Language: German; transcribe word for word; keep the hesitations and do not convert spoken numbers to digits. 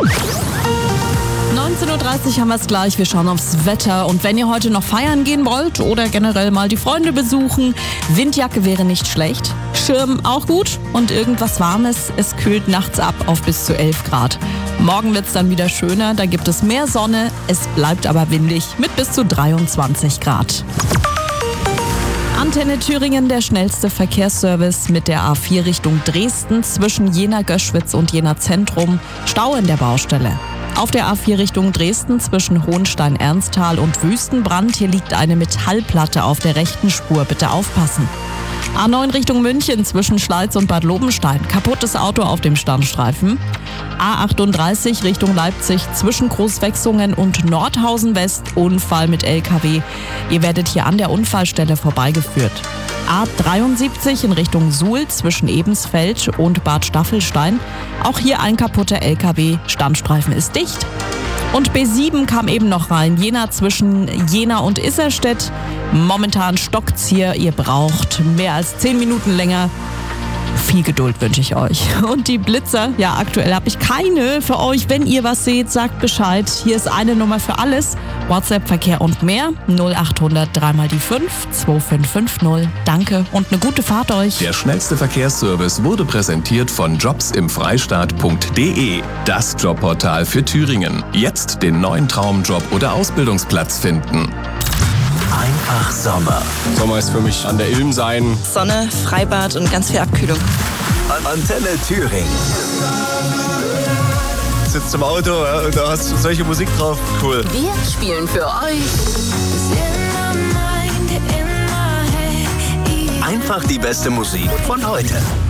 neunzehn Uhr dreißig haben wir es gleich. Wir schauen aufs Wetter. Und wenn ihr heute noch feiern gehen wollt oder generell mal die Freunde besuchen, Windjacke wäre nicht schlecht. Schirm auch gut und irgendwas Warmes. Es kühlt nachts ab auf bis zu elf Grad. Morgen wird es dann wieder schöner. Da gibt es mehr Sonne. Es bleibt aber windig mit bis zu dreiundzwanzig Grad. Antenne Thüringen, der schnellste Verkehrsservice mit der A vier Richtung Dresden zwischen Jena-Göschwitz und Jena-Zentrum. Stau in der Baustelle. Auf der A vier Richtung Dresden zwischen Hohenstein-Ernsthal und Wüstenbrand. Hier liegt eine Metallplatte auf der rechten Spur. Bitte aufpassen. A neun Richtung München zwischen Schleiz und Bad Lobenstein. Kaputtes Auto auf dem Standstreifen. A achtunddreißig Richtung Leipzig zwischen Großwechsungen und Nordhausen West. Unfall mit L K W. Ihr werdet hier an der Unfallstelle vorbeigeführt. A dreiundsiebzig in Richtung Suhl zwischen Ebensfeld und Bad Staffelstein. Auch hier ein kaputter L K W. Standstreifen ist dicht. Und B sieben kam eben noch rein. Jena zwischen Jena und Isserstedt. Momentan stockt's hier. Ihr braucht mehr als zehn Minuten länger. Viel Geduld wünsche ich euch. Und die Blitzer, ja, aktuell habe ich keine für euch. Wenn ihr was seht, sagt Bescheid. Hier ist eine Nummer für alles. WhatsApp, Verkehr und mehr. null achthundert drei mal die fünf zwei fünf fünf null. Danke und eine gute Fahrt euch. Der schnellste Verkehrsservice wurde präsentiert von jobs im freistaat punkt de. Das Jobportal für Thüringen. Jetzt den neuen Traumjob oder Ausbildungsplatz finden. Einfach Sommer. Sommer ist für mich an der Ilm sein. Sonne, Freibad und ganz viel Abkühlung. Antenne Thüringen. Sitzt im Auto, ja, und da hast du solche Musik drauf. Cool. Wir spielen für euch Einfach die beste Musik von heute.